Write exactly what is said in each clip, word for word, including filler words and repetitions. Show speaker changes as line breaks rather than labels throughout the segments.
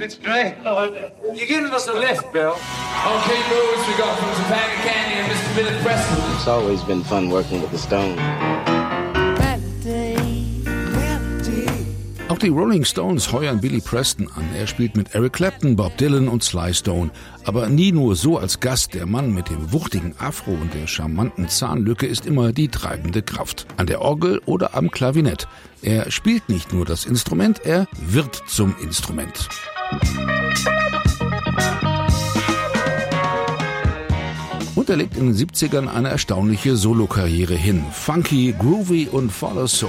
It's great. You're giving us a lift, Bill.
Okay, boys, we got from Japan and Candy and Mister Billy Preston.
It's always been fun working with the Stones.
Auch die Rolling Stones heuern Billy Preston an. Er spielt mit Eric Clapton, Bob Dylan und Sly Stone. Aber nie nur so als Gast. Der Mann mit dem wuchtigen Afro und der charmanten Zahnlücke ist immer die treibende Kraft. An der Orgel oder am Klavinett. Er spielt nicht nur das Instrument, er wird zum Instrument. Und er legt in den siebzigern eine erstaunliche Solokarriere hin. Funky, groovy und voller Soul.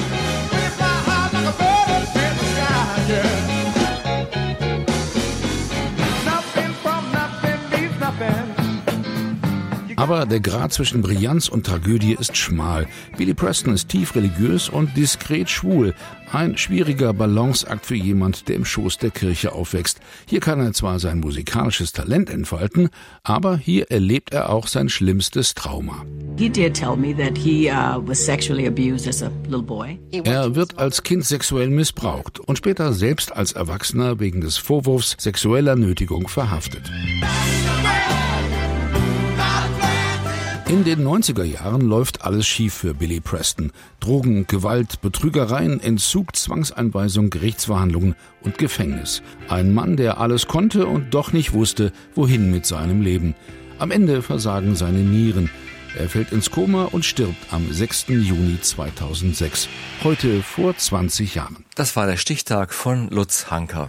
Aber der Grat zwischen Brillanz und Tragödie ist schmal. Billy Preston ist tief religiös und diskret schwul. Ein schwieriger Balanceakt für jemand, der im Schoß der Kirche aufwächst. Hier kann er zwar sein musikalisches Talent entfalten, aber hier erlebt er auch sein schlimmstes Trauma.
He did tell me that he uh, was sexually abused as a little boy.
Er wird als Kind sexuell missbraucht und später selbst als Erwachsener wegen des Vorwurfs sexueller Nötigung verhaftet. In den neunziger Jahren läuft alles schief für Billy Preston. Drogen, Gewalt, Betrügereien, Entzug, Zwangseinweisung, Gerichtsverhandlungen und Gefängnis. Ein Mann, der alles konnte und doch nicht wusste, wohin mit seinem Leben. Am Ende versagen seine Nieren. Er fällt ins Koma und stirbt am sechsten Juni zweitausendsechs. Heute vor zwanzig Jahren.
Das war der Stichtag von Lutz Hanker.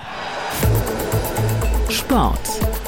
Sport.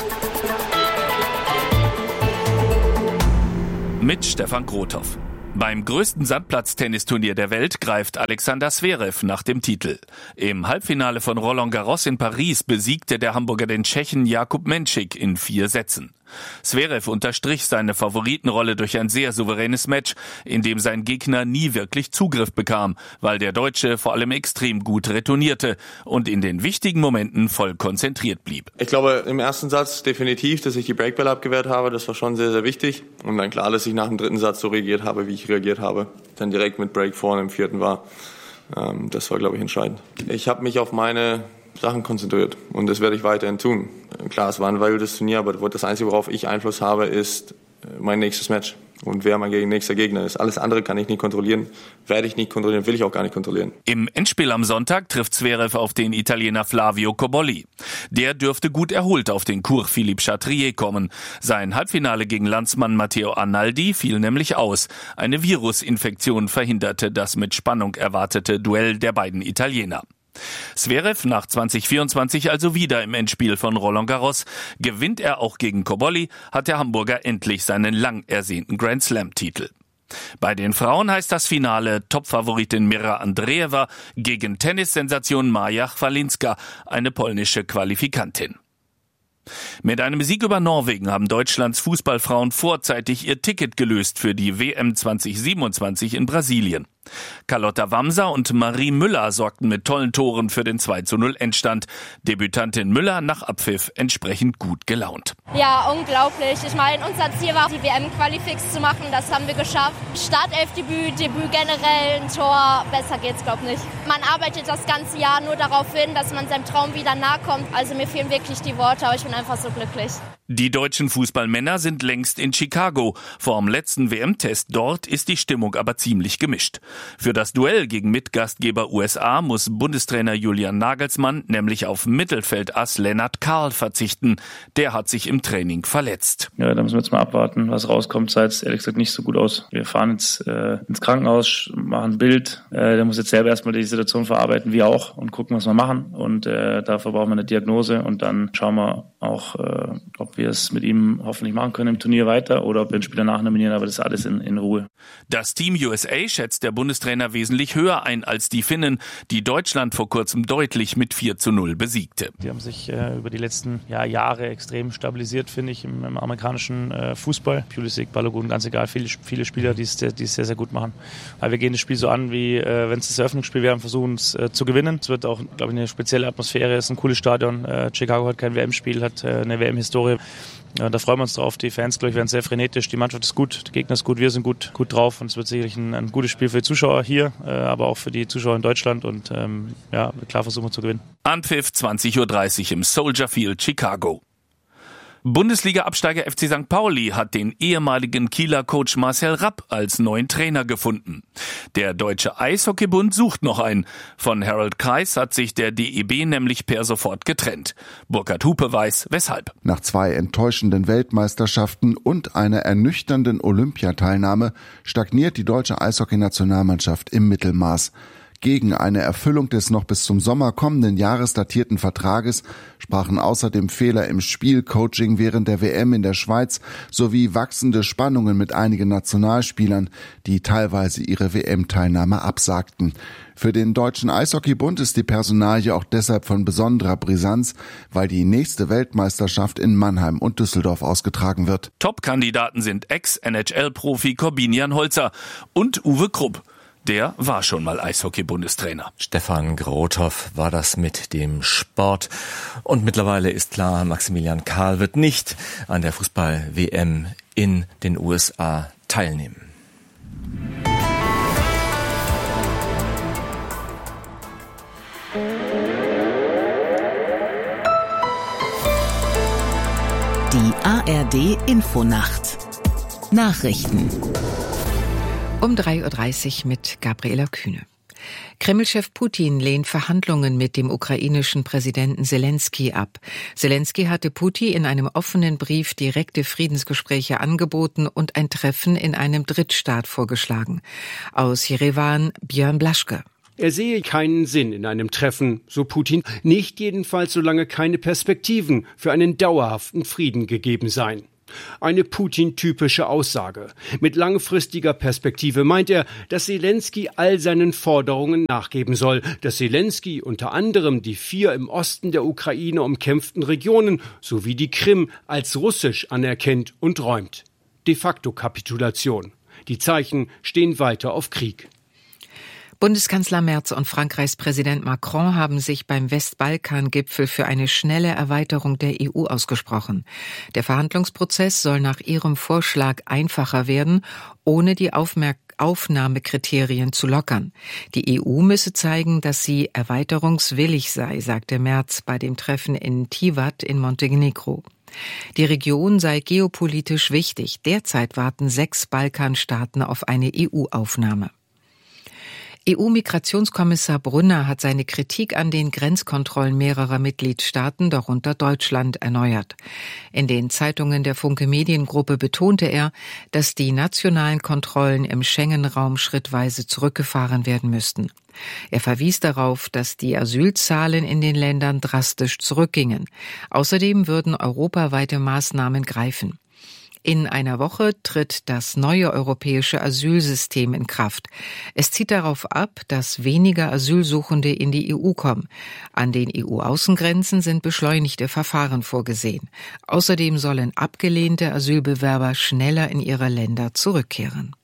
Mit Stefan Grothoff. Beim größten Sandplatz-Tennisturnier der Welt greift Alexander Zverev nach dem Titel. Im Halbfinale von Roland Garros in Paris besiegte der Hamburger den Tschechen Jakub Menšík in vier Sätzen. Zverev unterstrich seine Favoritenrolle durch ein sehr souveränes Match, in dem sein Gegner nie wirklich Zugriff bekam, weil der Deutsche vor allem extrem gut retournierte und in den wichtigen Momenten voll konzentriert blieb.
Ich glaube, im ersten Satz definitiv, dass ich die Breakball abgewehrt habe, das war schon sehr, sehr wichtig. Und dann klar, dass ich nach dem dritten Satz so reagiert habe, wie ich reagiert habe. Dann direkt mit Break vorne im vierten war. Ähm, das war, glaube ich, entscheidend. Ich habe mich auf meine Sachen konzentriert und das werde ich weiterhin tun. Klar, es war ein wildes Turnier, aber das Einzige, worauf ich Einfluss habe, ist mein nächstes Match und wer mein nächster Gegner ist. Alles andere kann ich nicht kontrollieren, werde ich nicht kontrollieren, will ich auch gar nicht kontrollieren.
Im Endspiel am Sonntag trifft Zverev auf den Italiener Flavio Cobolli. Der dürfte gut erholt auf den Cours Philippe Chatrier kommen. Sein Halbfinale gegen Landsmann Matteo Arnaldi fiel nämlich aus. Eine Virusinfektion verhinderte das mit Spannung erwartete Duell der beiden Italiener. Zverev nach zwanzig vierundzwanzig also wieder im Endspiel von Roland Garros. Gewinnt er auch gegen Cobolli, hat der Hamburger endlich seinen lang ersehnten Grand Slam-Titel. Bei den Frauen heißt das Finale Topfavoritin Mira Andreeva gegen Tennissensation Maja Chwalinska, eine polnische Qualifikantin. Mit einem Sieg über Norwegen haben Deutschlands Fußballfrauen vorzeitig ihr Ticket gelöst für die W M zwanzig siebenundzwanzig in Brasilien. Carlotta Wamser und Marie Müller sorgten mit tollen Toren für den zwei zu null Endstand. Debütantin Müller nach Abpfiff entsprechend gut gelaunt.
Ja, unglaublich. Ich meine, unser Ziel war, die W M-Qualifix zu machen. Das haben wir geschafft. Startelfdebüt, Debüt generell, ein Tor. Besser geht's, glaube ich, nicht. Man arbeitet das ganze Jahr nur darauf hin, dass man seinem Traum wieder nahe kommt. Also mir fehlen wirklich die Worte, aber ich bin einfach so glücklich.
Die deutschen Fußballmänner sind längst in Chicago. Vorm letzten W M-Test dort ist die Stimmung aber ziemlich gemischt. Für das Duell gegen Mitgastgeber U S A muss Bundestrainer Julian Nagelsmann nämlich auf Mittelfeldass Lennart Karl verzichten. Der hat sich im Training verletzt.
Ja, da müssen wir jetzt mal abwarten, was rauskommt. Sah jetzt ehrlich gesagt nicht so gut aus. Wir fahren jetzt äh, ins Krankenhaus, machen ein Bild. Äh, der muss jetzt selber erstmal die Situation verarbeiten, wir auch, und gucken, was wir machen. Und äh, dafür brauchen wir eine Diagnose und dann schauen wir auch, äh, ob wir es mit ihm hoffentlich machen können im Turnier weiter oder ob wir den Spieler nachnominieren, aber das ist alles in, in Ruhe.
Das Team U S A schätzt der Bundestrainer wesentlich höher ein als die Finnen, die Deutschland vor kurzem deutlich mit vier zu null besiegte.
Die haben sich äh, über die letzten ja, Jahre extrem stabilisiert, finde ich, im, im amerikanischen äh, Fußball. Pulisic, Balogun, ganz egal, viele, viele Spieler, die es sehr, sehr, sehr gut machen. Aber wir gehen das Spiel so an, wie äh, wenn es das Eröffnungsspiel wäre, und versuchen es äh, zu gewinnen. Es wird auch, glaube ich, eine spezielle Atmosphäre, es ist ein cooles Stadion. Äh, Chicago hat kein W M-Spiel, hat hat eine W M-Historie. Ja, da freuen wir uns drauf. Die Fans, glaube ich, werden sehr frenetisch. Die Mannschaft ist gut, der Gegner ist gut, wir sind gut, gut drauf. Und es wird sicherlich ein, ein gutes Spiel für die Zuschauer hier, äh, aber auch für die Zuschauer in Deutschland. Und ähm, ja, klar versuchen wir zu gewinnen.
Anpfiff zwanzig Uhr dreißig im Soldier Field, Chicago. Bundesliga-Absteiger F C Sankt Pauli hat den ehemaligen Kieler Coach Marcel Rapp als neuen Trainer gefunden. Der Deutsche Eishockeybund sucht noch einen. Von Harold Kreis hat sich der D E B nämlich per sofort getrennt. Burkhard Hupe weiß, weshalb.
Nach zwei enttäuschenden Weltmeisterschaften und einer ernüchternden Olympiateilnahme stagniert die deutsche Eishockey-Nationalmannschaft im Mittelmaß. Gegen eine Erfüllung des noch bis zum Sommer kommenden Jahres datierten Vertrages sprachen außerdem Fehler im Spielcoaching während der W M in der Schweiz sowie wachsende Spannungen mit einigen Nationalspielern, die teilweise ihre W M-Teilnahme absagten. Für den Deutschen Eishockeybund ist die Personalie auch deshalb von besonderer Brisanz, weil die nächste Weltmeisterschaft in Mannheim und Düsseldorf ausgetragen wird.
Top-Kandidaten sind Ex-N H L-Profi Corbinian Holzer und Uwe Krupp. Der war schon mal Eishockey-Bundestrainer.
Stefan Grothoff war das mit dem Sport. Und mittlerweile ist klar, Maximilian Karl wird nicht an der Fußball-W M in den U S A teilnehmen.
Die A R D-Infonacht. Nachrichten.
Um drei Uhr dreißig mit Gabriela Kühne. Kreml-Chef Putin lehnt Verhandlungen mit dem ukrainischen Präsidenten Selensky ab. Selensky hatte Putin in einem offenen Brief direkte Friedensgespräche angeboten und ein Treffen in einem Drittstaat vorgeschlagen. Aus Jerewan Björn Blaschke.
Er sehe keinen Sinn in einem Treffen, so Putin, nicht jedenfalls solange keine Perspektiven für einen dauerhaften Frieden gegeben seien. Eine Putin-typische Aussage. Mit langfristiger Perspektive meint er, dass Selensky all seinen Forderungen nachgeben soll, dass Selensky unter anderem die vier im Osten der Ukraine umkämpften Regionen sowie die Krim als russisch anerkennt und räumt. De facto Kapitulation. Die Zeichen stehen weiter auf Krieg.
Bundeskanzler Merz und Frankreichs Präsident Macron haben sich beim Westbalkan-Gipfel für eine schnelle Erweiterung der E U ausgesprochen. Der Verhandlungsprozess soll nach ihrem Vorschlag einfacher werden, ohne die Aufmerk- Aufnahmekriterien zu lockern. Die E U müsse zeigen, dass sie erweiterungswillig sei, sagte Merz bei dem Treffen in Tivat in Montenegro. Die Region sei geopolitisch wichtig. Derzeit warten sechs Balkanstaaten auf eine E U-Aufnahme. E U-Migrationskommissar Brunner hat seine Kritik an den Grenzkontrollen mehrerer Mitgliedstaaten, darunter Deutschland, erneuert. In den Zeitungen der Funke Mediengruppe betonte er, dass die nationalen Kontrollen im Schengen-Raum schrittweise zurückgefahren werden müssten. Er verwies darauf, dass die Asylzahlen in den Ländern drastisch zurückgingen. Außerdem würden europaweite Maßnahmen greifen. In einer Woche tritt das neue europäische Asylsystem in Kraft. Es zielt darauf ab, dass weniger Asylsuchende in die E U kommen. An den E U-Außengrenzen sind beschleunigte Verfahren vorgesehen. Außerdem sollen abgelehnte Asylbewerber schneller in ihre Länder zurückkehren.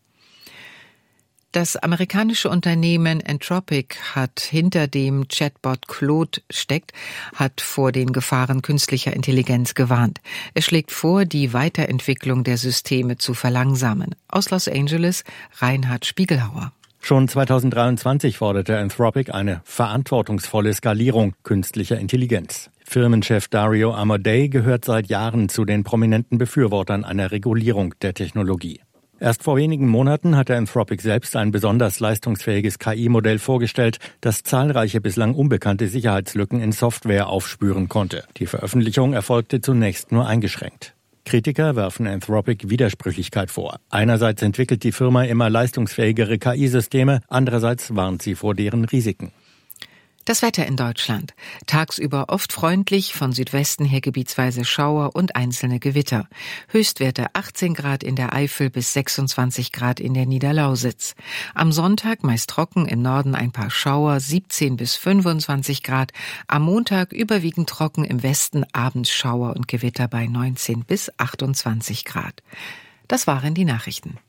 Das amerikanische Unternehmen Anthropic hat hinter dem Chatbot Claude steckt, hat vor den Gefahren künstlicher Intelligenz gewarnt. Es schlägt vor, die Weiterentwicklung der Systeme zu verlangsamen. Aus Los Angeles Reinhard Spiegelhauer.
Schon zweitausenddreiundzwanzig forderte Anthropic eine verantwortungsvolle Skalierung künstlicher Intelligenz. Firmenchef Dario Amodei gehört seit Jahren zu den prominenten Befürwortern einer Regulierung der Technologie. Erst vor wenigen Monaten hatte Anthropic selbst ein besonders leistungsfähiges K I-Modell vorgestellt, das zahlreiche bislang unbekannte Sicherheitslücken in Software aufspüren konnte. Die Veröffentlichung erfolgte zunächst nur eingeschränkt. Kritiker werfen Anthropic Widersprüchlichkeit vor. Einerseits entwickelt die Firma immer leistungsfähigere K I-Systeme, andererseits warnt sie vor deren Risiken.
Das Wetter in Deutschland. Tagsüber oft freundlich, von Südwesten her gebietsweise Schauer und einzelne Gewitter. Höchstwerte achtzehn Grad in der Eifel bis sechsundzwanzig Grad in der Niederlausitz. Am Sonntag meist trocken, im Norden ein paar Schauer, siebzehn bis fünfundzwanzig Grad. Am Montag überwiegend trocken, im Westen abends Schauer und Gewitter bei neunzehn bis achtundzwanzig Grad. Das waren die Nachrichten.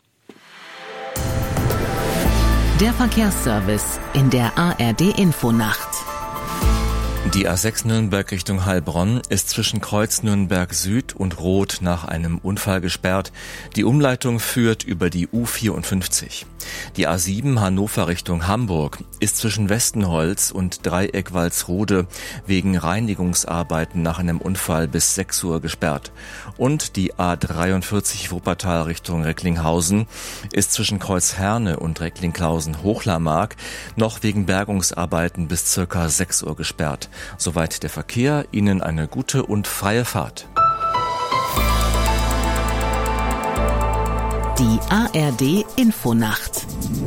Der Verkehrsservice in der A R D-Infonacht.
Die A sechs Nürnberg Richtung Heilbronn ist zwischen Kreuz Nürnberg Süd und Roth nach einem Unfall gesperrt. Die Umleitung führt über die U vierundfünfzig. Die A sieben Hannover Richtung Hamburg ist zwischen Westenholz und Dreieck Walsrode wegen Reinigungsarbeiten nach einem Unfall bis sechs Uhr gesperrt. Und die A dreiundvierzig Wuppertal Richtung Recklinghausen ist zwischen Kreuz Herne und Recklinghausen Hochlarmark noch wegen Bergungsarbeiten bis circa sechs Uhr gesperrt. Soweit der Verkehr. Ihnen eine gute und freie Fahrt.
Die A R D Infonacht.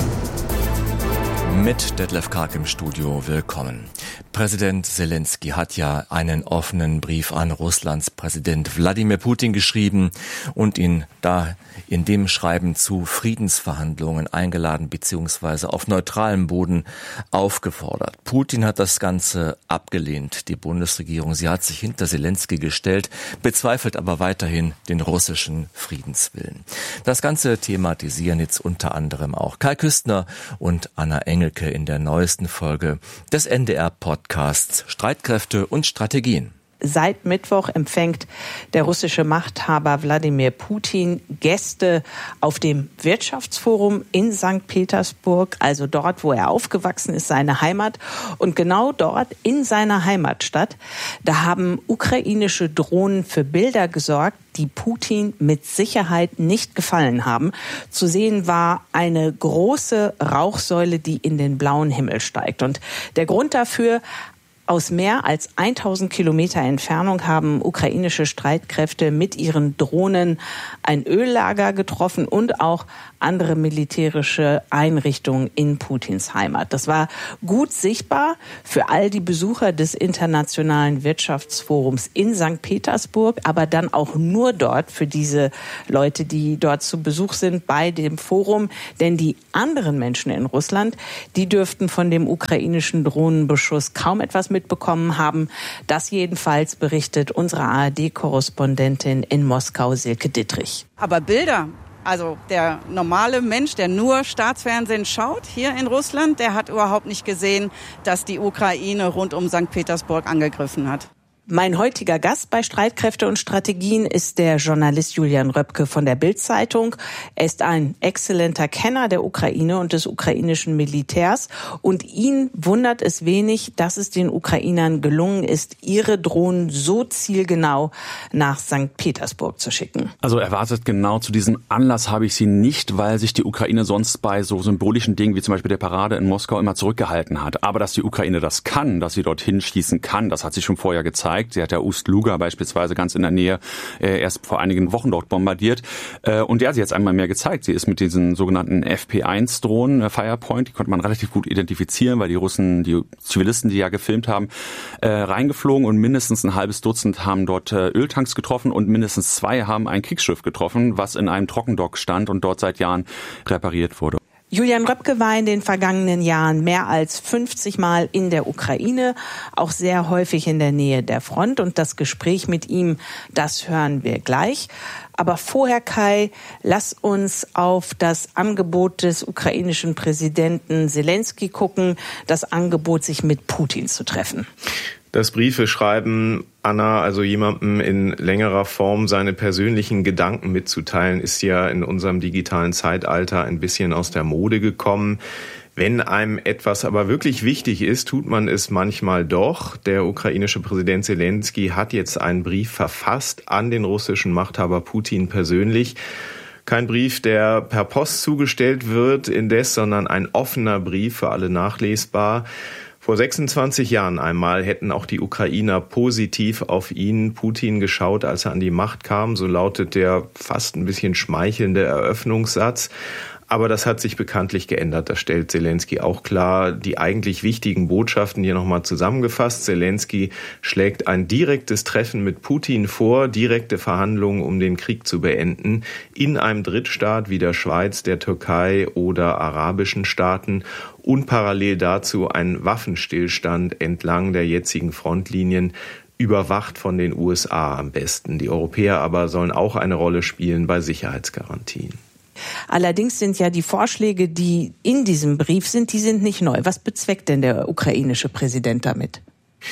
Mit Detlef Karg im Studio, willkommen. Präsident Zelensky hat ja einen offenen Brief an Russlands Präsident Wladimir Putin geschrieben und ihn da in dem Schreiben zu Friedensverhandlungen eingeladen bzw. auf neutralem Boden aufgefordert. Putin hat das Ganze abgelehnt. Die Bundesregierung, sie hat sich hinter Zelensky gestellt, bezweifelt aber weiterhin den russischen Friedenswillen. Das Ganze thematisieren jetzt unter anderem auch Kai Küstner und Anna Engelke in der neuesten Folge des N D R-Podcasts Streitkräfte und Strategien.
Seit Mittwoch empfängt der russische Machthaber Wladimir Putin Gäste auf dem Wirtschaftsforum in Sankt Petersburg, also dort, wo er aufgewachsen ist, seine Heimat. Und genau dort in seiner Heimatstadt, da haben ukrainische Drohnen für Bilder gesorgt, die Putin mit Sicherheit nicht gefallen haben. Zu sehen war eine große Rauchsäule, die in den blauen Himmel steigt. Und der Grund dafür: aus mehr als tausend Kilometer Entfernung haben ukrainische Streitkräfte mit ihren Drohnen ein Öllager getroffen und auch andere militärische Einrichtungen in Putins Heimat. Das war gut sichtbar für all die Besucher des Internationalen Wirtschaftsforums in Sankt Petersburg, aber dann auch nur dort für diese Leute, die dort zu Besuch sind bei dem Forum. Denn die anderen Menschen in Russland, die dürften von dem ukrainischen Drohnenbeschuss kaum etwas mitbekommen haben. Das jedenfalls berichtet unsere A R D-Korrespondentin in Moskau, Silke Dittrich.
Aber Bilder, also der normale Mensch, der nur Staatsfernsehen schaut hier in Russland, der hat überhaupt nicht gesehen, dass die Ukraine rund um Sankt Petersburg angegriffen hat.
Mein heutiger Gast bei Streitkräfte und Strategien ist der Journalist Julian Röpke von der Bild-Zeitung. Er ist ein exzellenter Kenner der Ukraine und des ukrainischen Militärs. Und ihn wundert es wenig, dass es den Ukrainern gelungen ist, ihre Drohnen so zielgenau nach Sankt Petersburg zu schicken.
Also erwartet genau zu diesem Anlass habe ich sie nicht, weil sich die Ukraine sonst bei so symbolischen Dingen wie zum Beispiel der Parade in Moskau immer zurückgehalten hat. Aber dass die Ukraine das kann, dass sie dorthin schießen kann, das hat sie schon vorher gezeigt. Sie hat ja Ust-Luga beispielsweise ganz in der Nähe äh, erst vor einigen Wochen dort bombardiert. Äh, und ja, sie hat es einmal mehr gezeigt. Sie ist mit diesen sogenannten F P eins Drohnen, äh, Firepoint, die konnte man relativ gut identifizieren, weil die Russen, die Zivilisten, die ja gefilmt haben, äh, reingeflogen und mindestens ein halbes Dutzend haben dort äh, Öltanks getroffen und mindestens zwei haben ein Kriegsschiff getroffen, was in einem Trockendock stand und dort seit Jahren repariert wurde.
Julian Röpke war in den vergangenen Jahren mehr als fünfzig Mal in der Ukraine, auch sehr häufig in der Nähe der Front. Und das Gespräch mit ihm, das hören wir gleich. Aber vorher, Kai, lass uns auf das Angebot des ukrainischen Präsidenten Zelensky gucken, das Angebot, sich mit Putin zu treffen.
Das Briefe schreiben, Anna, also jemandem in längerer Form seine persönlichen Gedanken mitzuteilen, ist ja in unserem digitalen Zeitalter ein bisschen aus der Mode gekommen. Wenn einem etwas aber wirklich wichtig ist, tut man es manchmal doch. Der ukrainische Präsident Zelensky hat jetzt einen Brief verfasst an den russischen Machthaber Putin persönlich. Kein Brief, der per Post zugestellt wird indes, sondern ein offener Brief, für alle nachlesbar. Vor sechsundzwanzig Jahren einmal hätten auch die Ukrainer positiv auf ihn, Putin, geschaut, als er an die Macht kam. So lautet der fast ein bisschen schmeichelnde Eröffnungssatz. Aber das hat sich bekanntlich geändert. Das stellt Zelensky auch klar. Die eigentlich wichtigen Botschaften hier nochmal zusammengefasst. Zelensky schlägt ein direktes Treffen mit Putin vor, direkte Verhandlungen, um den Krieg zu beenden, in einem Drittstaat wie der Schweiz, der Türkei oder arabischen Staaten und parallel dazu ein Waffenstillstand entlang der jetzigen Frontlinien, überwacht von den U S A am besten. Die Europäer aber sollen auch eine Rolle spielen bei Sicherheitsgarantien.
Allerdings sind ja die Vorschläge, die in diesem Brief sind, die sind nicht neu. Was bezweckt denn der ukrainische Präsident damit?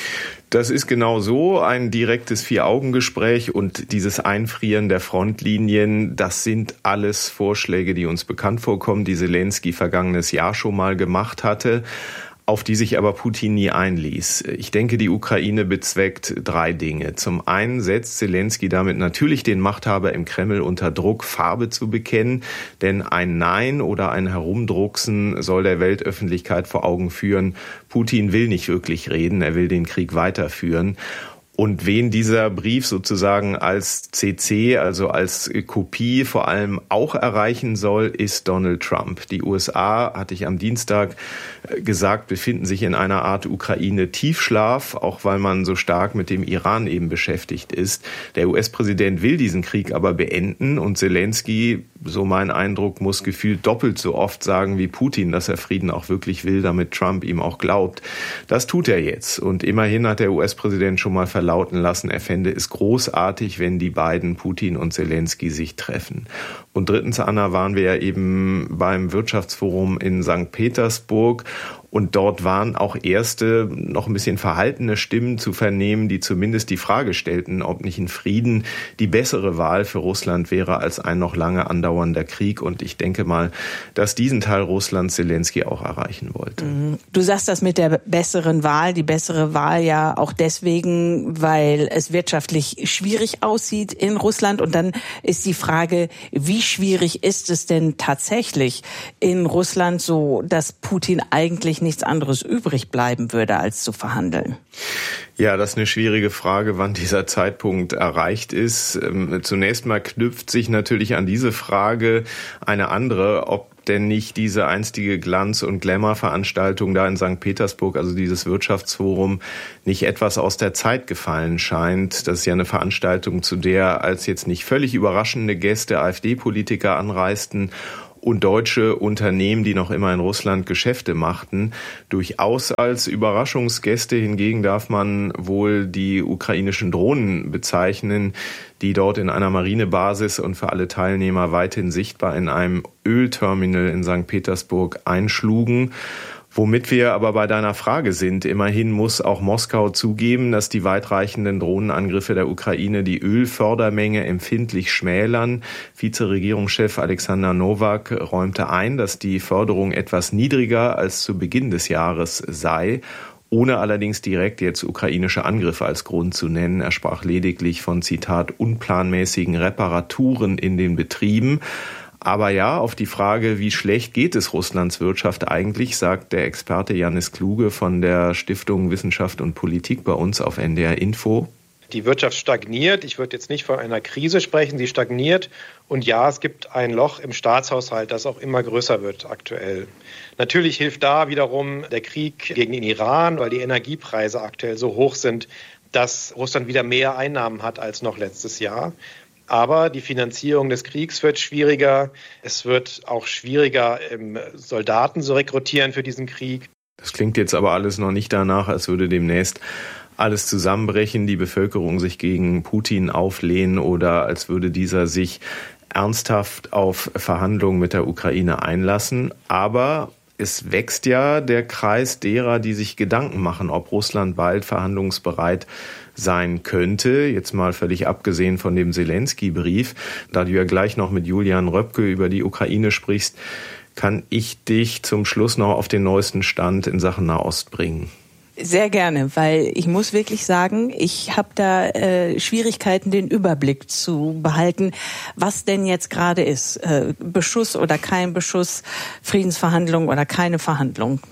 Das ist genau so, ein direktes Vier-Augen-Gespräch und dieses Einfrieren der Frontlinien, das sind alles Vorschläge, die uns bekannt vorkommen, die Selensky vergangenes Jahr schon mal gemacht hatte, auf die sich aber Putin nie einließ. Ich denke, die Ukraine bezweckt drei Dinge. Zum einen setzt Selensky damit natürlich den Machthaber im Kreml unter Druck, Farbe zu bekennen, denn ein Nein oder ein Herumdrucksen soll der Weltöffentlichkeit vor Augen führen, Putin will nicht wirklich reden, er will den Krieg weiterführen. Und wen dieser Brief sozusagen als C C, also als Kopie vor allem auch erreichen soll, ist Donald Trump. Die U S A, hatte ich am Dienstag gesagt, befinden sich in einer Art Ukraine-Tiefschlaf, auch weil man so stark mit dem Iran eben beschäftigt ist. Der U S-Präsident will diesen Krieg aber beenden und Selensky, so mein Eindruck, muss gefühlt doppelt so oft sagen wie Putin, dass er Frieden auch wirklich will, damit Trump ihm auch glaubt. Das tut er jetzt. Und immerhin hat der U S-Präsident schon mal verlauten lassen, er fände es großartig, wenn die beiden, Putin und Selensky, sich treffen. Und drittens, Anna, waren wir ja eben beim Wirtschaftsforum in Sankt Petersburg. Und dort waren auch erste, noch ein bisschen verhaltene Stimmen zu vernehmen, die zumindest die Frage stellten, ob nicht ein Frieden die bessere Wahl für Russland wäre als ein noch lange andauernder Krieg. Und ich denke mal, dass diesen Teil Russlands Selensky auch erreichen wollte.
Du sagst das mit der besseren Wahl, die bessere Wahl ja auch deswegen, weil es wirtschaftlich schwierig aussieht in Russland. Und dann ist die Frage, wie schwierig ist es denn tatsächlich in Russland, so dass Putin eigentlich nichts anderes übrig bleiben würde, als zu verhandeln?
Ja, das ist eine schwierige Frage, wann dieser Zeitpunkt erreicht ist. Zunächst mal knüpft sich natürlich an diese Frage eine andere, ob denn nicht diese einstige Glanz- und Glamour-Veranstaltung da in Sankt Petersburg, also dieses Wirtschaftsforum, nicht etwas aus der Zeit gefallen scheint. Das ist ja eine Veranstaltung, zu der als jetzt nicht völlig überraschende Gäste AfD-Politiker anreisten und deutsche Unternehmen, die noch immer in Russland Geschäfte machten. Durchaus als Überraschungsgäste hingegen darf man wohl die ukrainischen Drohnen bezeichnen, die dort in einer Marinebasis und für alle Teilnehmer weithin sichtbar in einem Ölterminal in Sankt Petersburg einschlugen. Womit wir aber bei deiner Frage sind, immerhin muss auch Moskau zugeben, dass die weitreichenden Drohnenangriffe der Ukraine die Ölfördermenge empfindlich schmälern. Vizeregierungschef Alexander Nowak räumte ein, dass die Förderung etwas niedriger als zu Beginn des Jahres sei, ohne allerdings direkt jetzt ukrainische Angriffe als Grund zu nennen. Er sprach lediglich von, Zitat, unplanmäßigen Reparaturen in den Betrieben. Aber ja, auf die Frage, wie schlecht geht es Russlands Wirtschaft eigentlich, sagt der Experte Janis Kluge von der Stiftung Wissenschaft und Politik bei uns auf N D R Info.
Die Wirtschaft stagniert. Ich würde jetzt nicht von einer Krise sprechen, sie stagniert. Und ja, es gibt ein Loch im Staatshaushalt, das auch immer größer wird aktuell. Natürlich hilft da wiederum der Krieg gegen den Iran, weil die Energiepreise aktuell so hoch sind, dass Russland wieder mehr Einnahmen hat als noch letztes Jahr. Aber die Finanzierung des Kriegs wird schwieriger. Es wird auch schwieriger, Soldaten zu rekrutieren für diesen Krieg.
Das klingt jetzt aber alles noch nicht danach, als würde demnächst alles zusammenbrechen, die Bevölkerung sich gegen Putin auflehnen oder als würde dieser sich ernsthaft auf Verhandlungen mit der Ukraine einlassen. Aber es wächst ja der Kreis derer, die sich Gedanken machen, ob Russland bald verhandlungsbereit sein könnte. Jetzt mal völlig abgesehen von dem Selensky-Brief. Da du ja gleich noch mit Julian Röpke über die Ukraine sprichst, kann ich dich zum Schluss noch auf den neuesten Stand in Sachen Nahost bringen.
Sehr gerne, weil ich muss wirklich sagen, ich habe da äh, Schwierigkeiten, den Überblick zu behalten, was denn jetzt gerade ist. Äh, Beschuss oder kein Beschuss, Friedensverhandlung oder keine Verhandlung.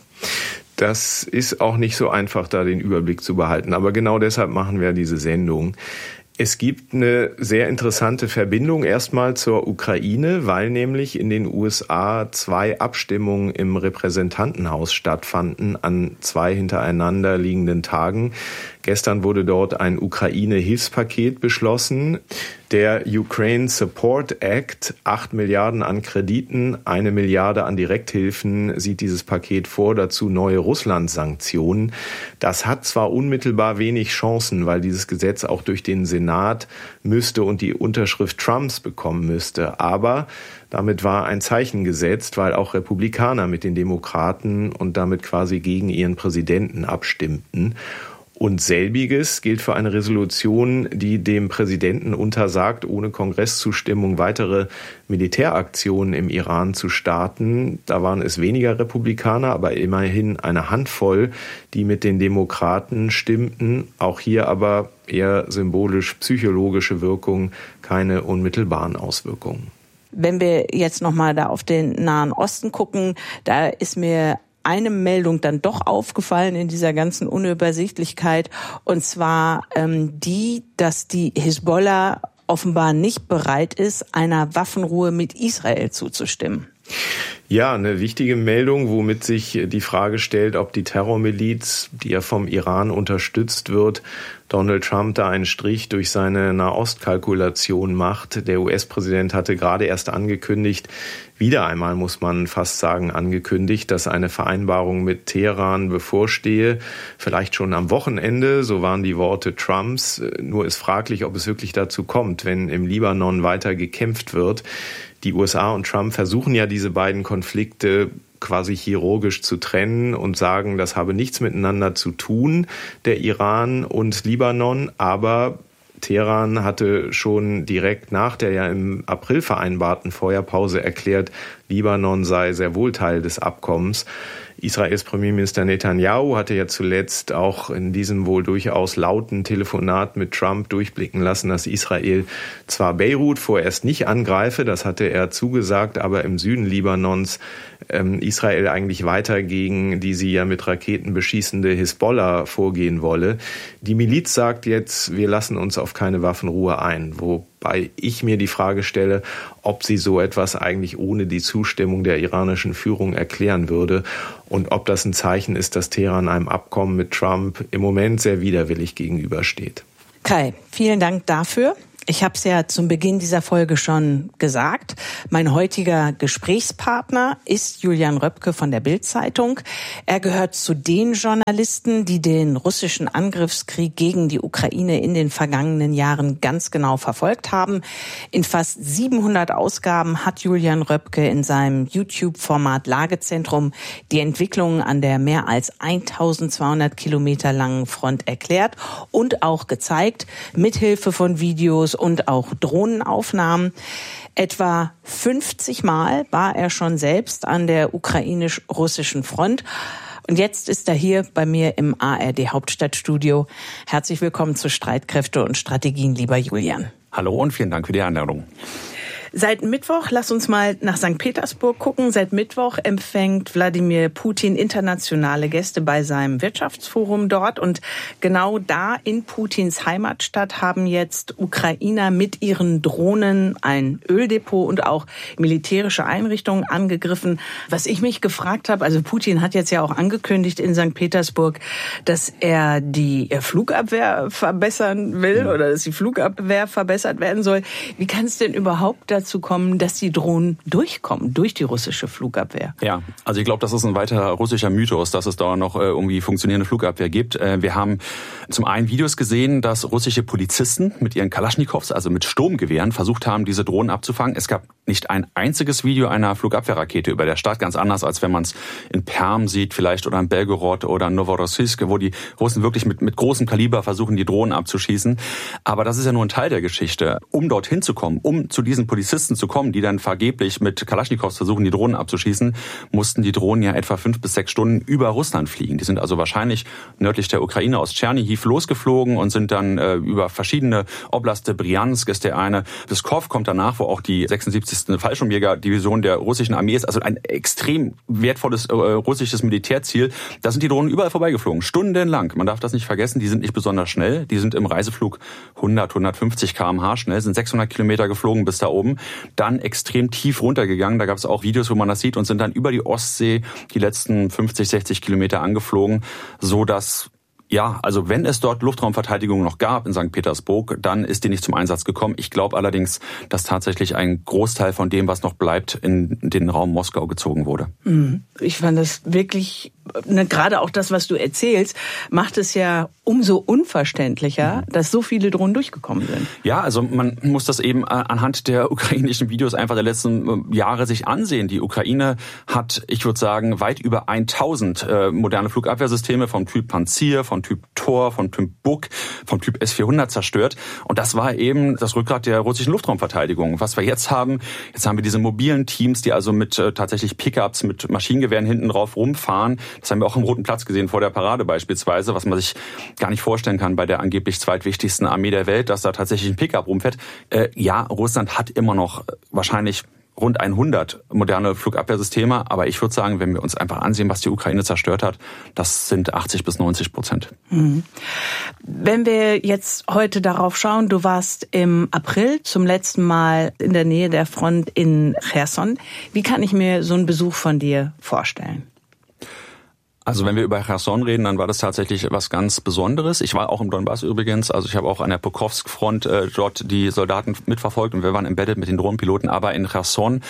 Das ist auch nicht so einfach, da den Überblick zu behalten. Aber genau deshalb machen wir diese Sendung. Es gibt eine sehr interessante Verbindung erstmal zur Ukraine, weil nämlich in den U S A zwei Abstimmungen im Repräsentantenhaus stattfanden an zwei hintereinander liegenden Tagen. Gestern wurde dort ein Ukraine-Hilfspaket beschlossen. Der Ukraine Support Act, acht Milliarden an Krediten, eine Milliarde an Direkthilfen, sieht dieses Paket vor, dazu neue Russland-Sanktionen. Das hat zwar unmittelbar wenig Chancen, weil dieses Gesetz auch durch den Senat müsste und die Unterschrift Trumps bekommen müsste, aber damit war ein Zeichen gesetzt, weil auch Republikaner mit den Demokraten und damit quasi gegen ihren Präsidenten abstimmten. Und selbiges gilt für eine Resolution, die dem Präsidenten untersagt, ohne Kongresszustimmung weitere Militäraktionen im Iran zu starten. Da waren es weniger Republikaner, aber immerhin eine Handvoll, die mit den Demokraten stimmten. Auch hier aber eher symbolisch-psychologische Wirkung, keine unmittelbaren Auswirkungen.
Wenn wir jetzt nochmal da auf den Nahen Osten gucken, da ist mir eine Meldung dann doch aufgefallen in dieser ganzen Unübersichtlichkeit, und zwar ähm, die, dass die Hisbollah offenbar nicht bereit ist, einer Waffenruhe mit Israel zuzustimmen.
Ja, eine wichtige Meldung, womit sich die Frage stellt, ob die Terrormiliz, die ja vom Iran unterstützt wird, Donald Trump da einen Strich durch seine Nahostkalkulation macht. Der U S-Präsident hatte gerade erst angekündigt, wieder einmal muss man fast sagen, angekündigt, dass eine Vereinbarung mit Teheran bevorstehe. Vielleicht schon am Wochenende, so waren die Worte Trumps. Nur ist fraglich, ob es wirklich dazu kommt, wenn im Libanon weiter gekämpft wird. Die U S A und Trump versuchen ja, diese beiden Konflikte quasi chirurgisch zu trennen und sagen, das habe nichts miteinander zu tun, der Iran und Libanon, aber Teheran hatte schon direkt nach der ja im April vereinbarten Feuerpause erklärt, Libanon sei sehr wohl Teil des Abkommens. Israels Premierminister Netanyahu hatte ja zuletzt auch in diesem wohl durchaus lauten Telefonat mit Trump durchblicken lassen, dass Israel zwar Beirut vorerst nicht angreife, das hatte er zugesagt, aber im Süden Libanons ähm, Israel eigentlich weiter gegen die sie ja mit Raketen beschießende Hisbollah vorgehen wolle. Die Miliz sagt jetzt, wir lassen uns auf keine Waffenruhe ein, wobei ich mir die Frage stelle, ob sie so etwas eigentlich ohne die Zustimmung der iranischen Führung erklären würde und ob das ein Zeichen ist, dass Teheran einem Abkommen mit Trump im Moment sehr widerwillig gegenübersteht.
Kai, vielen Dank dafür. Ich habe es ja zum Beginn dieser Folge schon gesagt. Mein heutiger Gesprächspartner ist Julian Röpke von der Bild-Zeitung. Er gehört zu den Journalisten, die den russischen Angriffskrieg gegen die Ukraine in den vergangenen Jahren ganz genau verfolgt haben. In fast siebenhundert Ausgaben hat Julian Röpke in seinem YouTube-Format Lagezentrum die Entwicklungen an der mehr als eintausendzweihundert Kilometer langen Front erklärt und auch gezeigt, mithilfe von Videos und auch Drohnenaufnahmen. Etwa fünfzig Mal war er schon selbst an der ukrainisch-russischen Front. Und jetzt ist er hier bei mir im A R D Hauptstadtstudio. Herzlich willkommen zu Streitkräfte und Strategien, lieber Julian.
Hallo und vielen Dank für die Einladung.
Seit Mittwoch, lass uns mal nach Sankt Petersburg gucken. Seit Mittwoch empfängt Wladimir Putin internationale Gäste bei seinem Wirtschaftsforum dort. Und genau da in Putins Heimatstadt haben jetzt Ukrainer mit ihren Drohnen ein Öldepot und auch militärische Einrichtungen angegriffen. Was ich mich gefragt habe, also Putin hat jetzt ja auch angekündigt in Sankt Petersburg, dass er die Flugabwehr verbessern will oder dass die Flugabwehr verbessert werden soll. Wie kann es denn überhaupt dazu kommen, dass die Drohnen durchkommen, durch die russische Flugabwehr?
Ja, also ich glaube, das ist ein weiterer russischer Mythos, dass es da noch irgendwie funktionierende Flugabwehr gibt. Wir haben zum einen Videos gesehen, dass russische Polizisten mit ihren Kalaschnikows, also mit Sturmgewehren, versucht haben, diese Drohnen abzufangen. Es gab nicht ein einziges Video einer Flugabwehrrakete über der Stadt, ganz anders, als wenn man es in Perm sieht, vielleicht oder in Belgorod oder Novorossiysk, wo die Russen wirklich mit, mit großem Kaliber versuchen, die Drohnen abzuschießen. Aber das ist ja nur ein Teil der Geschichte. Um dorthin zu kommen, um zu diesen Polizisten zu kommen, die dann vergeblich mit Kalaschnikows versuchen, die Drohnen abzuschießen, mussten die Drohnen ja etwa fünf bis sechs Stunden über Russland fliegen. Die sind also wahrscheinlich nördlich der Ukraine aus Tschernihiv losgeflogen und sind dann äh, über verschiedene Oblaste, Bryansk ist der eine, Pskov kommt danach, wo auch die sechsundsiebzigste Fallschirmjäger-Division der russischen Armee ist, also ein extrem wertvolles äh, russisches Militärziel. Da sind die Drohnen überall vorbeigeflogen, stundenlang. Man darf das nicht vergessen, die sind nicht besonders schnell, die sind im Reiseflug hundert, hundertfünfzig Kilometer pro Stunde schnell, sind sechshundert Kilometer geflogen bis da oben. Dann extrem tief runtergegangen. Da gab es auch Videos, wo man das sieht, und sind dann über die Ostsee die letzten fünfzig, sechzig Kilometer angeflogen, so dass ja, also wenn es dort Luftraumverteidigung noch gab in Sankt Petersburg, dann ist die nicht zum Einsatz gekommen. Ich glaube allerdings, dass tatsächlich ein Großteil von dem, was noch bleibt, in den Raum Moskau gezogen wurde.
Ich fand das wirklich ne, gerade auch das, was du erzählst, macht es ja umso unverständlicher, dass so viele Drohnen durchgekommen sind.
Ja, also man muss das eben anhand der ukrainischen Videos einfach der letzten Jahre sich ansehen. Die Ukraine hat, ich würde sagen, weit über tausend äh, moderne Flugabwehrsysteme vom Typ Panzir, vom Typ Tor, vom Typ Buk, vom Typ S vierhundert zerstört. Und das war eben das Rückgrat der russischen Luftraumverteidigung. Was wir jetzt haben, jetzt haben wir diese mobilen Teams, die also mit äh, tatsächlich Pickups, mit Maschinengewehren hinten drauf rumfahren. Das haben wir auch im Roten Platz gesehen, vor der Parade beispielsweise, was man sich gar nicht vorstellen kann bei der angeblich zweitwichtigsten Armee der Welt, dass da tatsächlich ein Pickup rumfährt. Äh, ja, Russland hat immer noch wahrscheinlich rund hundert moderne Flugabwehrsysteme, aber ich würde sagen, wenn wir uns einfach ansehen, was die Ukraine zerstört hat, das sind achtzig bis neunzig Prozent.
Mhm. Wenn wir jetzt heute darauf schauen, du warst im April zum letzten Mal in der Nähe der Front in Cherson. Wie kann ich mir so einen Besuch von dir vorstellen?
Also wenn wir über Cherson reden, dann war das tatsächlich was ganz Besonderes. Ich war auch im Donbass übrigens, also ich habe auch an der Pokrovsk-Front äh, dort die Soldaten mitverfolgt und wir waren embedded mit den Drohnenpiloten. Aber in Cherson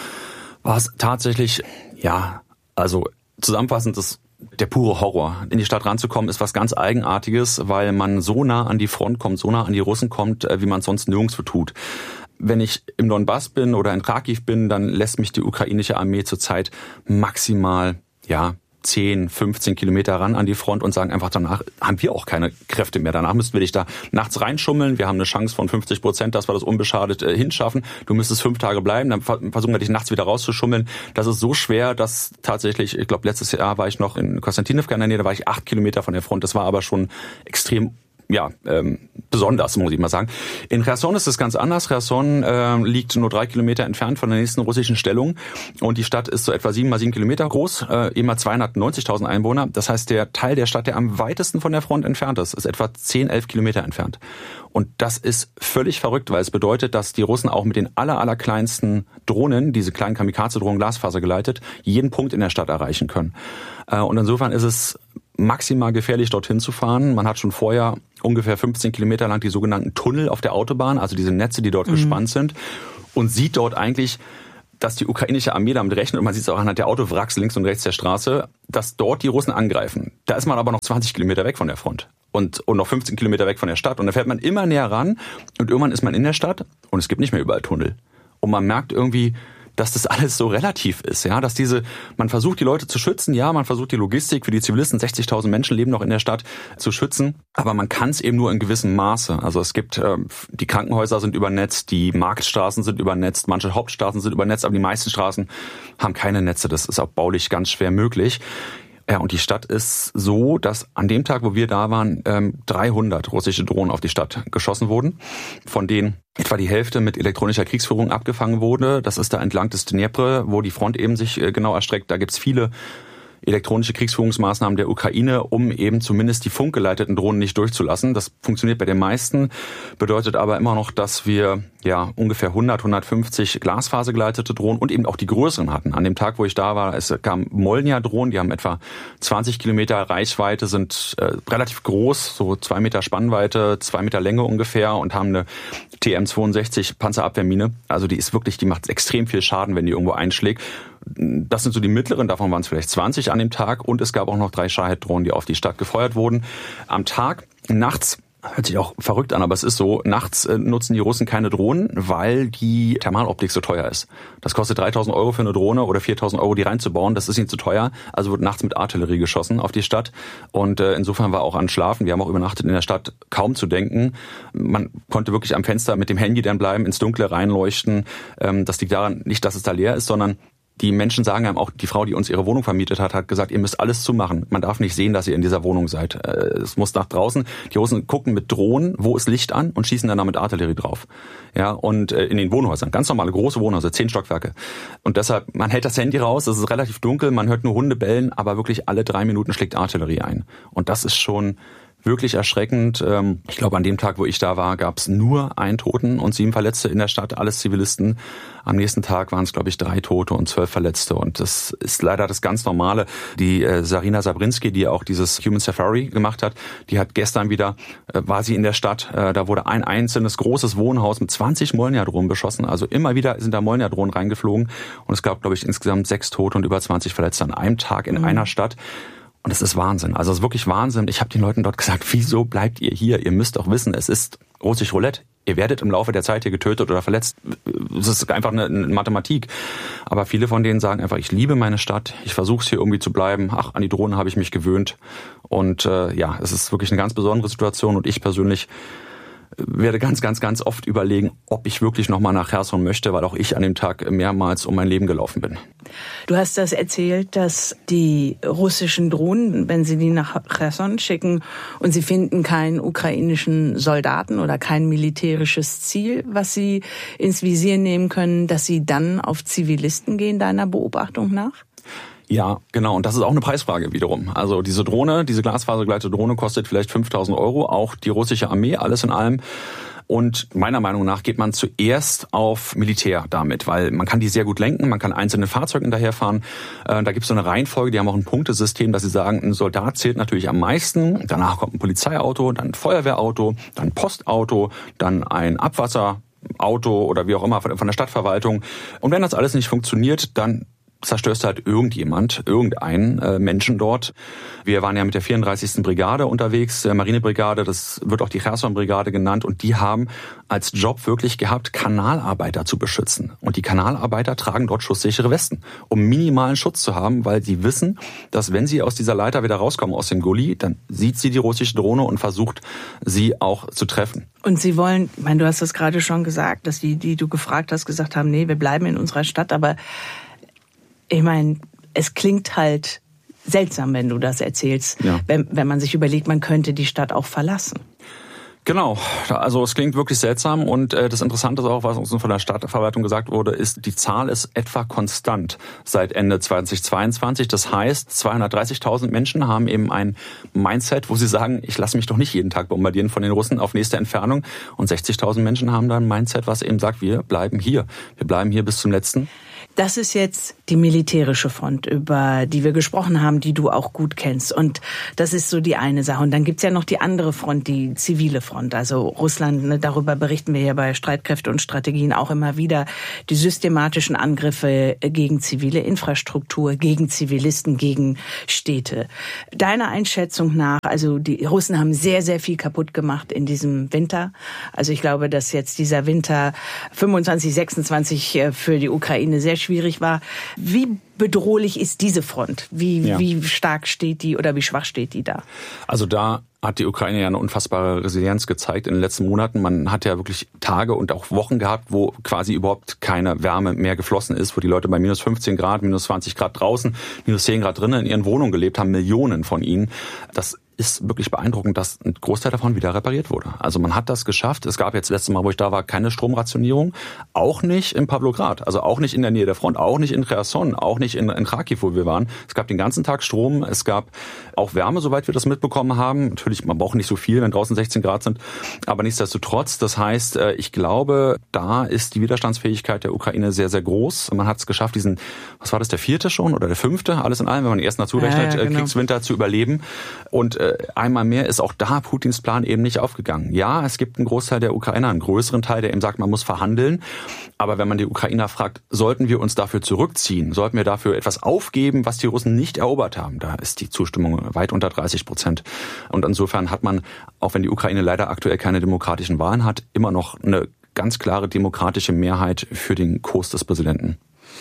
war es tatsächlich, ja, also zusammenfassend das der pure Horror. In die Stadt ranzukommen ist was ganz Eigenartiges, weil man so nah an die Front kommt, so nah an die Russen kommt, wie man es sonst nirgendwo tut. Wenn ich im Donbass bin oder in Kharkiv bin, dann lässt mich die ukrainische Armee zurzeit maximal, ja, zehn, fünfzehn Kilometer ran an die Front und sagen einfach, danach haben wir auch keine Kräfte mehr. Danach müssten wir dich da nachts reinschummeln. Wir haben eine Chance von fünfzig Prozent, dass wir das unbeschadet äh, hinschaffen. Du müsstest fünf Tage bleiben, dann versuchen wir dich nachts wieder rauszuschummeln. Das ist so schwer, dass tatsächlich, ich glaube, letztes Jahr war ich noch in Konstantinivka in der Nähe, da war ich acht Kilometer von der Front. Das war aber schon extrem ja, ähm, besonders, muss ich mal sagen. In Cherson ist es ganz anders. Cherson äh, liegt nur drei Kilometer entfernt von der nächsten russischen Stellung und die Stadt ist so etwa sieben mal sieben Kilometer groß, äh, immer zweihundertneunzigtausend Einwohner. Das heißt, der Teil der Stadt, der am weitesten von der Front entfernt ist, ist etwa zehn, elf Kilometer entfernt. Und das ist völlig verrückt, weil es bedeutet, dass die Russen auch mit den aller, aller kleinsten Drohnen, diese kleinen Kamikaze-Drohnen glasfasergeleitet, jeden Punkt in der Stadt erreichen können. Äh, und insofern ist es maximal gefährlich, dorthin zu fahren. Man hat schon vorher ungefähr fünfzehn Kilometer lang die sogenannten Tunnel auf der Autobahn, also diese Netze, die dort mhm. gespannt sind, und sieht dort eigentlich, dass die ukrainische Armee damit rechnet, und man sieht es auch anhand der Autowracks links und rechts der Straße, dass dort die Russen angreifen. Da ist man aber noch zwanzig Kilometer weg von der Front und, und noch fünfzehn Kilometer weg von der Stadt. Und da fährt man immer näher ran und irgendwann ist man in der Stadt und es gibt nicht mehr überall Tunnel. Und man merkt irgendwie, dass das alles so relativ ist, ja, dass diese, man versucht die Leute zu schützen, ja, man versucht die Logistik für die Zivilisten, sechzigtausend Menschen leben noch in der Stadt, zu schützen, aber man kann es eben nur in gewissem Maße. Also es gibt, äh, die Krankenhäuser sind übernetzt, die Marktstraßen sind übernetzt, manche Hauptstraßen sind übernetzt, aber die meisten Straßen haben keine Netze, das ist auch baulich ganz schwer möglich. Ja, und die Stadt ist so, dass an dem Tag, wo wir da waren, ähm, dreihundert russische Drohnen auf die Stadt geschossen wurden, von denen etwa die Hälfte mit elektronischer Kriegsführung abgefangen wurde. Das ist da entlang des Dnepr, wo die Front eben sich äh, genau erstreckt. Da gibt's viele elektronische Kriegsführungsmaßnahmen der Ukraine, um eben zumindest die funkgeleiteten Drohnen nicht durchzulassen. Das funktioniert bei den meisten, bedeutet aber immer noch, dass wir ja ungefähr hundert, hundertfünfzig glasfasergeleitete Drohnen und eben auch die größeren hatten. An dem Tag, wo ich da war, es kamen Molnja-Drohnen, die haben etwa zwanzig Kilometer Reichweite, sind äh, relativ groß, so zwei Meter Spannweite, zwei Meter Länge ungefähr und haben eine T M zweiundsechzig Panzerabwehrmine. Also die ist wirklich, die macht extrem viel Schaden, wenn die irgendwo einschlägt. Das sind so die mittleren, davon waren es vielleicht zwanzig an dem Tag und es gab auch noch drei Shahed-Drohnen, die auf die Stadt gefeuert wurden. Am Tag, nachts, hört sich auch verrückt an, aber es ist so, nachts äh, nutzen die Russen keine Drohnen, weil die Thermaloptik so teuer ist. Das kostet dreitausend Euro für eine Drohne oder viertausend Euro, die reinzubauen, das ist ihnen zu teuer, also wird nachts mit Artillerie geschossen auf die Stadt und äh, insofern war auch an Schlafen, wir haben auch übernachtet in der Stadt, kaum zu denken. Man konnte wirklich am Fenster mit dem Handy dann bleiben, ins Dunkle reinleuchten. Ähm, das liegt daran nicht, dass es da leer ist, sondern die Menschen sagen einem auch, die Frau, die uns ihre Wohnung vermietet hat, hat gesagt, ihr müsst alles zumachen. Man darf nicht sehen, dass ihr in dieser Wohnung seid. Es muss nach draußen. Die Russen gucken mit Drohnen, wo ist Licht an und schießen dann damit Artillerie drauf. Ja, und in den Wohnhäusern, ganz normale große Wohnhäuser, zehn Stockwerke. Und deshalb, man hält das Handy raus, es ist relativ dunkel, man hört nur Hunde bellen, aber wirklich alle drei Minuten schlägt Artillerie ein. Und das ist schon wirklich erschreckend. Ich glaube, an dem Tag, wo ich da war, gab es nur einen Toten und sieben Verletzte in der Stadt, alles Zivilisten. Am nächsten Tag waren es, glaube ich, drei Tote und zwölf Verletzte. Und das ist leider das ganz Normale. Die äh, Sarina Sabrinski, die auch dieses Human Safari gemacht hat, die hat gestern wieder, äh, war sie in der Stadt, äh, da wurde ein einzelnes großes Wohnhaus mit zwanzig Molnja-Drohnen beschossen. Also immer wieder sind da Molnja-Drohnen reingeflogen. Und es gab, glaube ich, insgesamt sechs Tote und über zwanzig Verletzte an einem Tag in mhm. einer Stadt. Und es ist Wahnsinn. Also es ist wirklich Wahnsinn. Ich habe den Leuten dort gesagt, wieso bleibt ihr hier? Ihr müsst doch wissen, es ist russisch Roulette. Ihr werdet im Laufe der Zeit hier getötet oder verletzt. Es ist einfach eine, eine Mathematik. Aber viele von denen sagen einfach, ich liebe meine Stadt. Ich versuche es hier irgendwie zu bleiben. Ach, an die Drohnen habe ich mich gewöhnt. Und äh, ja, es ist wirklich eine ganz besondere Situation. Und ich persönlich werde ganz, ganz, ganz oft überlegen, ob ich wirklich nochmal nach Cherson möchte, weil auch ich an dem Tag mehrmals um mein Leben gelaufen bin.
Du hast das erzählt, dass die russischen Drohnen, wenn sie die nach Cherson schicken und sie finden keinen ukrainischen Soldaten oder kein militärisches Ziel, was sie ins Visier nehmen können, dass sie dann auf Zivilisten gehen, deiner Beobachtung nach?
Ja, genau. Und das ist auch eine Preisfrage wiederum. Also diese Drohne, diese glasfasergeleitete Drohne kostet vielleicht fünftausend Euro. Auch die russische Armee, alles in allem. Und meiner Meinung nach geht man zuerst auf Militär damit, weil man kann die sehr gut lenken, man kann einzelne Fahrzeuge hinterherfahren. Äh, da gibt es so eine Reihenfolge, die haben auch ein Punktesystem, dass sie sagen, ein Soldat zählt natürlich am meisten. Danach kommt ein Polizeiauto, dann ein Feuerwehrauto, dann ein Postauto, dann ein Abwasserauto oder wie auch immer von der Stadtverwaltung. Und wenn das alles nicht funktioniert, dann zerstörst halt irgendjemand, irgendeinen äh, Menschen dort. Wir waren ja mit der vierunddreißigsten Brigade unterwegs, der Marinebrigade, das wird auch die Cherson-Brigade genannt, und die haben als Job wirklich gehabt, Kanalarbeiter zu beschützen. Und die Kanalarbeiter tragen dort schusssichere Westen, um minimalen Schutz zu haben, weil sie wissen, dass wenn sie aus dieser Leiter wieder rauskommen, aus dem Gully, dann sieht sie die russische Drohne und versucht, sie auch zu treffen.
Und sie wollen, ich meine, du hast das gerade schon gesagt, dass die, die du gefragt hast, gesagt haben, nee, wir bleiben in unserer Stadt, aber ich meine, es klingt halt seltsam, wenn du das erzählst, ja. wenn, wenn man sich überlegt, man könnte die Stadt auch verlassen.
Genau, also es klingt wirklich seltsam und äh, das Interessante ist auch, was uns von der Stadtverwaltung gesagt wurde, ist, die Zahl ist etwa konstant seit Ende zweitausendzweiundzwanzig. Das heißt, zweihundertdreißigtausend Menschen haben eben ein Mindset, wo sie sagen, ich lasse mich doch nicht jeden Tag bombardieren von den Russen auf nächste Entfernung, und sechzigtausend Menschen haben da ein Mindset, was eben sagt, wir bleiben hier, wir bleiben hier bis zum Letzten.
Das ist jetzt die militärische Front, über die wir gesprochen haben, die du auch gut kennst. Und das ist so die eine Sache. Und dann gibt's ja noch die andere Front, die zivile Front. Also Russland, ne, darüber berichten wir ja bei Streitkräfte und Strategien auch immer wieder. Die systematischen Angriffe gegen zivile Infrastruktur, gegen Zivilisten, gegen Städte. Deiner Einschätzung nach, also die Russen haben sehr, sehr viel kaputt gemacht in diesem Winter. Also ich glaube, dass jetzt dieser Winter fünfundzwanzig, sechsundzwanzig für die Ukraine sehr schwierig war. Wie bedrohlich ist diese Front? Wie, ja. wie stark steht die oder wie schwach steht die da?
Also da hat die Ukraine ja eine unfassbare Resilienz gezeigt in den letzten Monaten. Man hat ja wirklich Tage und auch Wochen gehabt, wo quasi überhaupt keine Wärme mehr geflossen ist, wo die Leute bei minus fünfzehn Grad, minus zwanzig Grad draußen, minus zehn Grad drinnen in ihren Wohnungen gelebt haben, Millionen von ihnen. Das ist wirklich beeindruckend, dass ein Großteil davon wieder repariert wurde. Also man hat das geschafft. Es gab jetzt letztes Mal, wo ich da war, keine Stromrationierung. Auch nicht in Pawlograd, also auch nicht in der Nähe der Front, auch nicht in Cherson, auch nicht in, in Kharkiv, wo wir waren. Es gab den ganzen Tag Strom, es gab auch Wärme, soweit wir das mitbekommen haben. Natürlich, man braucht nicht so viel, wenn draußen sechzehn Grad sind, aber nichtsdestotrotz, das heißt, ich glaube, da ist die Widerstandsfähigkeit der Ukraine sehr, sehr groß. Man hat es geschafft, diesen, was war das, der vierte schon oder der fünfte, alles in allem, wenn man den ersten dazu rechnet, ja, ja, genau. Kriegswinter zu überleben. Und einmal mehr ist auch da Putins Plan eben nicht aufgegangen. Ja, es gibt einen Großteil der Ukrainer, einen größeren Teil, der eben sagt, man muss verhandeln. Aber wenn man die Ukrainer fragt, sollten wir uns dafür zurückziehen, sollten wir dafür etwas aufgeben, was die Russen nicht erobert haben, da ist die Zustimmung weit unter dreißig Prozent. Und insofern hat man, auch wenn die Ukraine leider aktuell keine demokratischen Wahlen hat, immer noch eine ganz klare demokratische Mehrheit für den Kurs des Präsidenten.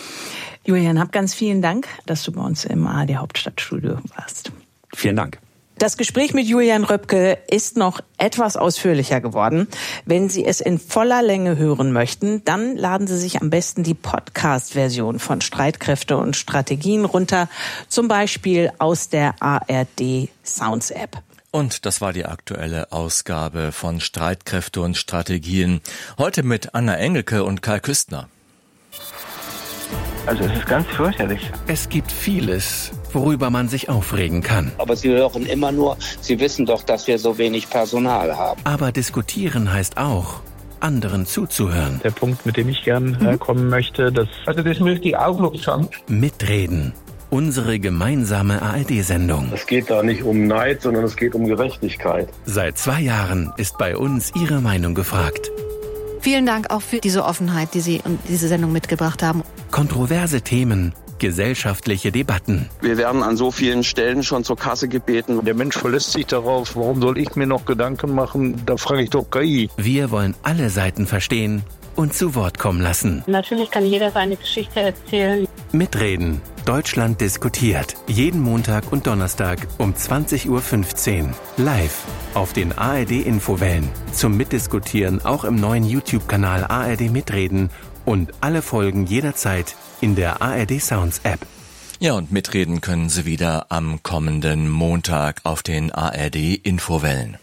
Julian, hab ganz vielen Dank, dass du bei uns im A R D Hauptstadtstudio warst.
Vielen Dank.
Das Gespräch mit Julian Röpke ist noch etwas ausführlicher geworden. Wenn Sie es in voller Länge hören möchten, dann laden Sie sich am besten die Podcast-Version von Streitkräfte und Strategien runter, zum Beispiel aus der A R D Sounds App.
Und das war die aktuelle Ausgabe von Streitkräfte und Strategien. Heute mit Anna Engelke und Karl Küstner.
Also es ist ganz fürchterlich.
Es gibt vieles, worüber man sich aufregen kann.
Aber Sie hören immer nur, Sie wissen doch, dass wir so wenig Personal haben.
Aber diskutieren heißt auch, anderen zuzuhören.
Der Punkt, mit dem ich gern äh, kommen möchte, das...
Also das möchte ich auch noch sagen.
Mitreden. Unsere gemeinsame A R D-Sendung.
Es geht da nicht um Neid, sondern es geht um Gerechtigkeit.
Seit zwei Jahren ist bei uns Ihre Meinung gefragt.
Vielen Dank auch für diese Offenheit, die Sie und diese Sendung mitgebracht haben.
Kontroverse Themen, gesellschaftliche Debatten.
Wir werden an so vielen Stellen schon zur Kasse gebeten.
Der Mensch verlässt sich darauf, warum soll ich mir noch Gedanken machen? Da frage ich doch K I.
Wir wollen alle Seiten verstehen und zu Wort kommen lassen.
Natürlich kann jeder seine Geschichte erzählen.
Mitreden. Deutschland diskutiert. Jeden Montag und Donnerstag um zwanzig Uhr fünfzehn. Live auf den A R D-Infowellen. Zum Mitdiskutieren auch im neuen YouTube-Kanal A R D Mitreden und alle Folgen jederzeit in der A R D Sounds App.
Ja, und mitreden können Sie wieder am kommenden Montag auf den A R D-Infowellen.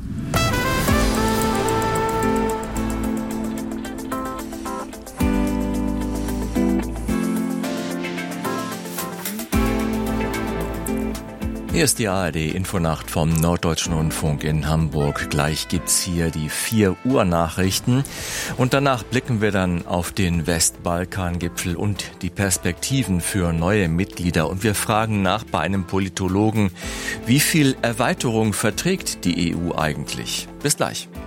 Hier ist die A R D-Infonacht vom Norddeutschen Rundfunk in Hamburg. Gleich gibt's hier die vier Uhr Nachrichten. Und danach blicken wir dann auf den Westbalkan-Gipfel und die Perspektiven für neue Mitglieder. Und wir fragen nach bei einem Politologen, wie viel Erweiterung verträgt die E U eigentlich? Bis gleich.